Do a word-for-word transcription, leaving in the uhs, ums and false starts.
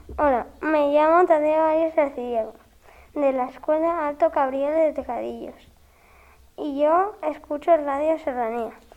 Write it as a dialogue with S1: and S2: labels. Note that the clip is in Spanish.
S1: Hola, me llamo Tadeo Arias Arcillego, de la Escuela Alto Cabriel de Tecadillos, y yo escucho Radio Serranía.